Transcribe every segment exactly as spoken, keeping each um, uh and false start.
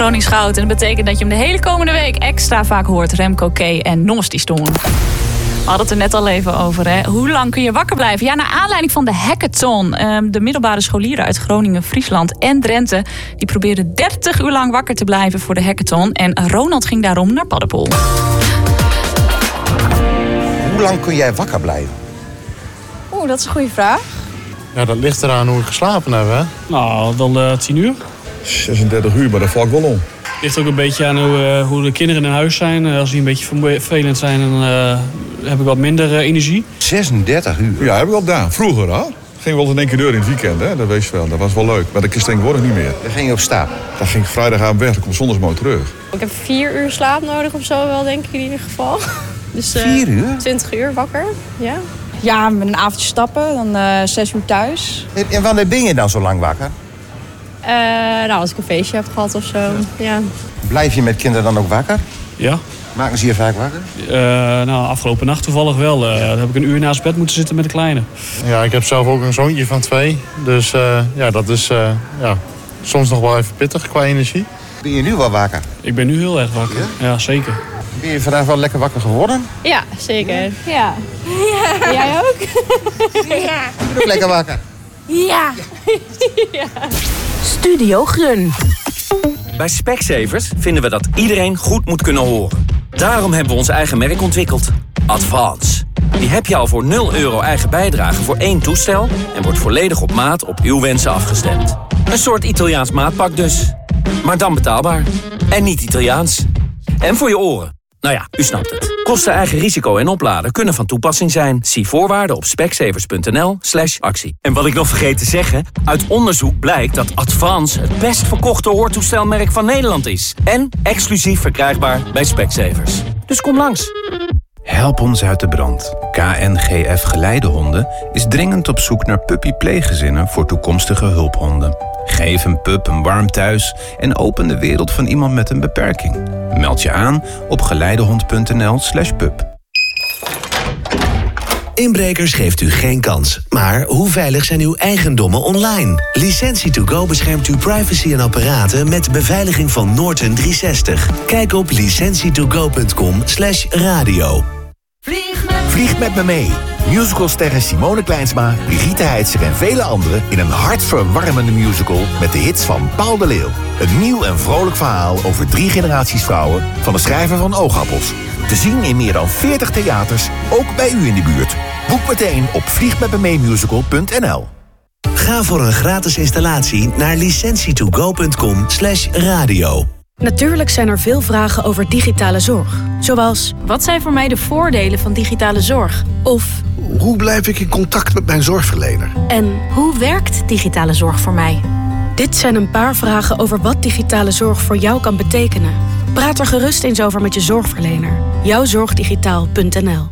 Gronings Goud. En dat betekent dat je hem de hele komende week extra vaak hoort. Remco K. en Nosti Stoon. We hadden het er net al even over. Hè? Hoe lang kun je wakker blijven? Ja, naar aanleiding van de hackathon. De middelbare scholieren uit Groningen, Friesland en Drenthe... die probeerden dertig uur lang wakker te blijven voor de hackathon. En Ronald ging daarom naar Paddepoel. Hoe lang kun jij wakker blijven? Oeh, dat is een goede vraag. Ja, dat ligt eraan hoe ik geslapen heb, hè? Nou, dan uh, tien uur. zesendertig uur, maar dat valt wel om. Het ligt ook een beetje aan hoe, uh, hoe de kinderen in huis zijn. Als die een beetje vervelend zijn, dan uh, heb ik wat minder uh, energie. zesendertig uur? Ja, heb ik al gedaan. Vroeger al. Ging wel eens in één keer deur in het weekend, hè? Dat weet je wel. Dat was wel leuk. Maar dat is tegenwoordig niet meer. Dan ging je op stap? Dan ging ik vrijdagavond weg, dan kom ik zondags mooi terug. Ik heb vier uur slaap nodig of zo wel, denk ik in ieder geval. Dus, uh, vier uur? twintig uur wakker, ja. Ja, met een avondje stappen, dan uh, zes uur thuis. En, en wanneer ben je dan zo lang wakker? Uh, nou, als ik een feestje heb gehad of zo, ja. ja. Blijf je met kinderen dan ook wakker? Ja. Maken ze je vaak wakker? Uh, nou, afgelopen nacht toevallig wel. Uh, ja. Dan heb ik een uur naast bed moeten zitten met de kleine. Ja, ik heb zelf ook een zoontje van twee. Dus uh, ja, dat is uh, ja, soms nog wel even pittig qua energie. Ben je nu wel wakker? Ik ben nu heel erg wakker, ja, ja zeker. Ben je vandaag wel lekker wakker geworden? Ja, zeker. Ja. ja. Jij ook? Ja. Ik ben ook lekker wakker. Ja. ja. Studio Grun. Bij Specsavers vinden we dat iedereen goed moet kunnen horen. Daarom hebben we ons eigen merk ontwikkeld. Advance. Die heb je al voor nul euro eigen bijdrage voor één toestel... en wordt volledig op maat op uw wensen afgestemd. Een soort Italiaans maatpak dus. Maar dan betaalbaar. En niet Italiaans. En voor je oren. Nou ja, u snapt het. Kosten, eigen risico en opladen kunnen van toepassing zijn. Zie voorwaarden op specsavers.nl slash actie. En wat ik nog vergeet te zeggen... uit onderzoek blijkt dat Advance het best verkochte hoortoestelmerk van Nederland is. En exclusief verkrijgbaar bij Specsavers. Dus kom langs. Help ons uit de brand. K N G F Geleidehonden is dringend op zoek naar puppy-pleeggezinnen voor toekomstige hulphonden. Geef een pup een warm thuis en open de wereld van iemand met een beperking. Meld je aan op geleidehond.nl slash pup. Inbrekers geeft u geen kans. Maar hoe veilig zijn uw eigendommen online? Licentie to go beschermt uw privacy en apparaten met beveiliging van Norton driehonderdzestig. Kijk op licentietogo.com slash radio. Vlieg met, Vlieg met me mee. Musicalsterren Simone Kleinsma, Brigitte Heitzer en vele anderen... in een hartverwarmende musical met de hits van Paul de Leeuw. Een nieuw en vrolijk verhaal over drie generaties vrouwen... van de schrijver van Oogappels. Te zien in meer dan veertig theaters, ook bij u in de buurt. Boek meteen op vliegmetmemeemusical punt n l. Ga voor een gratis installatie naar licentietogo.com slash radio. Natuurlijk zijn er veel vragen over digitale zorg. Zoals, wat zijn voor mij de voordelen van digitale zorg? Of, hoe blijf ik in contact met mijn zorgverlener? En hoe werkt digitale zorg voor mij? Dit zijn een paar vragen over wat digitale zorg voor jou kan betekenen. Praat er gerust eens over met je zorgverlener. jouwzorgdigitaal punt n l.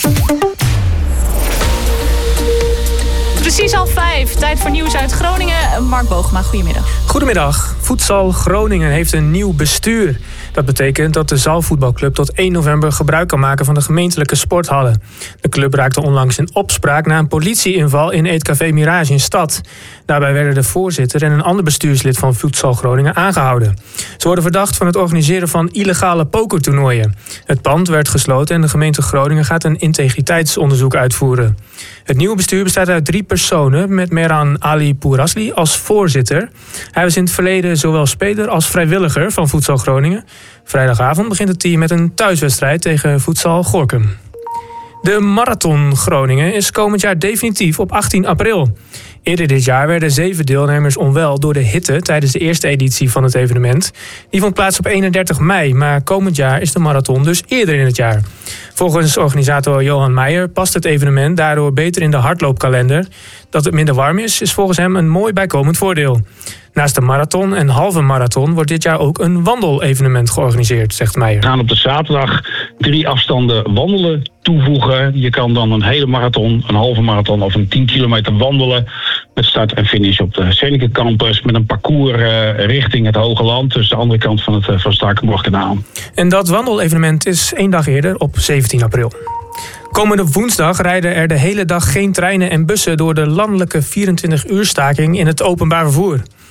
Precies half vijf, tijd voor nieuws uit Groningen. Mark Boogma, goedemiddag. Goedemiddag. Futsal Groningen heeft een nieuw bestuur. Dat betekent dat de zaalvoetbalclub tot één november gebruik kan maken van de gemeentelijke sporthallen. De club raakte onlangs in opspraak na een politieinval in Eetcafé Mirage in Stad. Daarbij werden de voorzitter en een ander bestuurslid van Futsal Groningen aangehouden. Ze worden verdacht van het organiseren van illegale pokertoernooien. Het pand werd gesloten en de gemeente Groningen gaat een integriteitsonderzoek uitvoeren. Het nieuwe bestuur bestaat uit drie personen met Mehran Ali Pourasli als voorzitter. Hij was in het verleden zowel speler als vrijwilliger van Futsal Groningen. Vrijdagavond begint het team met een thuiswedstrijd tegen Futsal Gorinchem. De Marathon Groningen is komend jaar definitief op achttien april. Eerder dit jaar werden zeven deelnemers onwel door de hitte tijdens de eerste editie van het evenement. Die vond plaats op eenendertig mei, maar komend jaar is de marathon dus eerder in het jaar. Volgens organisator Johan Meijer past het evenement daardoor beter in de hardloopkalender. Dat het minder warm is, is volgens hem een mooi bijkomend voordeel. Naast de marathon en halve marathon wordt dit jaar ook een wandelevenement georganiseerd, zegt Meijer. We gaan op de zaterdag drie afstanden wandelen toevoegen. Je kan dan een hele marathon, een halve marathon of een tien kilometer wandelen. Met start en finish op de Seneca Campus met een parcours uh, richting het Hoge Land. Dus de andere kant van het uh, van Starkenborgkanaal. En dat wandelevenement is één dag eerder op zeventien april. Komende woensdag rijden er de hele dag geen treinen en bussen door de landelijke vierentwintig uur staking in het openbaar vervoer.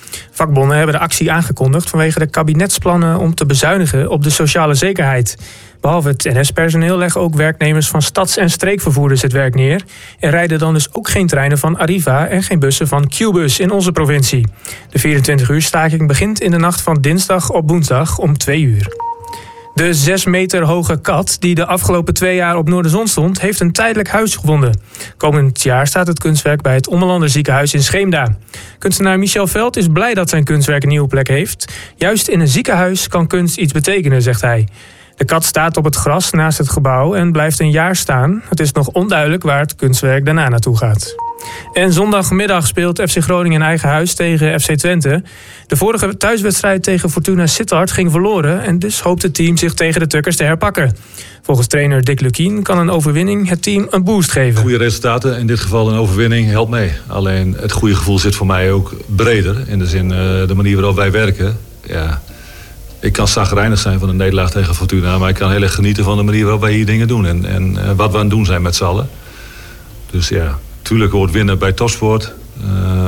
Vakbonden hebben de actie aangekondigd vanwege de kabinetsplannen om te bezuinigen op de sociale zekerheid. Behalve het N S-personeel leggen ook werknemers van stads- en streekvervoerders het werk neer. Er rijden dan dus ook geen treinen van Arriva en geen bussen van Qbus in onze provincie. De vierentwintig uur staking begint in de nacht van dinsdag op woensdag om twee uur. De zes meter hoge kat die de afgelopen twee jaar op Noorderzon stond, heeft een tijdelijk huis gevonden. Komend jaar staat het kunstwerk bij het Ommelander ziekenhuis in Scheemda. Kunstenaar Michel Veld is blij dat zijn kunstwerk een nieuwe plek heeft. Juist in een ziekenhuis kan kunst iets betekenen, zegt hij. De kat staat op het gras naast het gebouw en blijft een jaar staan. Het is nog onduidelijk waar het kunstwerk daarna naartoe gaat. En zondagmiddag speelt F C Groningen in eigen huis tegen F C Twente. De vorige thuiswedstrijd tegen Fortuna Sittard ging verloren en dus hoopt het team zich tegen de Tukkers te herpakken. Volgens trainer Dick Lukkien kan een overwinning het team een boost geven. Goede resultaten, in dit geval een overwinning, helpt mee. Alleen het goede gevoel zit voor mij ook breder. In de zin, uh, de manier waarop wij werken. Ja, ik kan chagrijnig zijn van een nederlaag tegen Fortuna, maar ik kan heel erg genieten van de manier waarop wij hier dingen doen. En, en uh, wat we aan het doen zijn met z'n allen. Dus ja, natuurlijk hoort winnen bij topsport. Uh,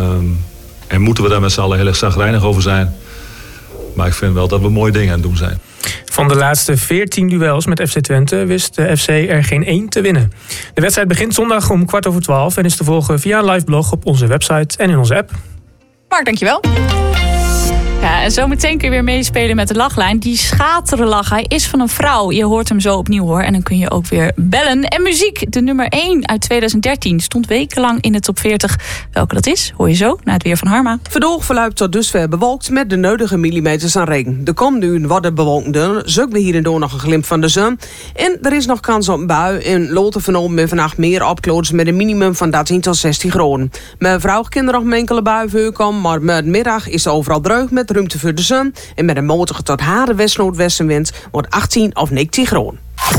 en moeten we daar met z'n allen heel erg chagrijnig over zijn. Maar ik vind wel dat we mooie dingen aan het doen zijn. Van de laatste veertien duels met F C Twente wist de F C er geen één te winnen. De wedstrijd begint zondag om kwart over twaalf en is te volgen via een live blog op onze website en in onze app. Mark, dankjewel. Ja, en zometeen kun je weer meespelen met de lachlijn. Die schaterlach, hij is van een vrouw. Je hoort hem zo opnieuw hoor. En dan kun je ook weer bellen. En muziek, de nummer één uit twintig dertien. Stond wekenlang in de top veertig. Welke dat is, hoor je zo na het weer van Harma. Verdoog verluidt tot dusver bewolkt met de nodige millimeters aan regen. De komende uur wordt het bewolkender. Zoeken we hier en door nog een glimp van de zon. En er is nog kans op een bui. In Loten vernomen we vannacht meer opkloots met een minimum van dertien tot zestien graden. Mijn vrouw kan er nog een enkele bui voorkomen. Maar met middag is het overal dreug met ruimte voor de zon. En met een matige tot harde west-noordwestenwind wordt achttien of negentien graden.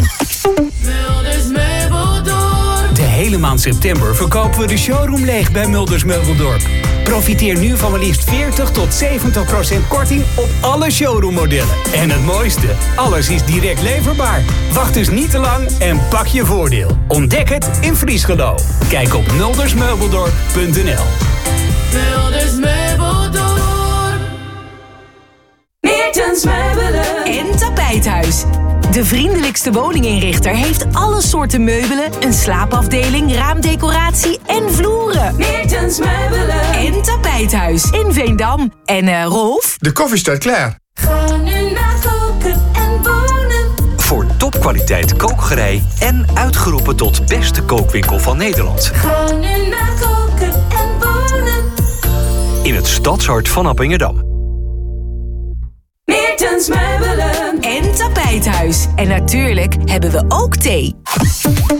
De hele maand september verkopen we de showroom leeg bij Mulders Meubeldorp. Profiteer nu van maar liefst veertig tot zeventig procent korting op alle showroommodellen. En het mooiste, alles is direct leverbaar. Wacht dus niet te lang en pak je voordeel. Ontdek het in Friesgelo. Kijk op mulders meubeldorp punt n l. Mulders Meubeldorp. Meertens Meubelen En Tapijthuis. De vriendelijkste woninginrichter heeft alle soorten meubelen, een slaapafdeling, raamdecoratie en vloeren. Meertens Meubelen En Tapijthuis in Veendam. En uh, Rolf? De koffie staat klaar. Ga nu naar koken en wonen. Voor topkwaliteit kookgerei en uitgeroepen tot beste kookwinkel van Nederland. Ga nu naar koken en wonen. In het stadshart van Appingedam. Meertens Meubelen En Tapijthuis. En natuurlijk hebben we ook thee.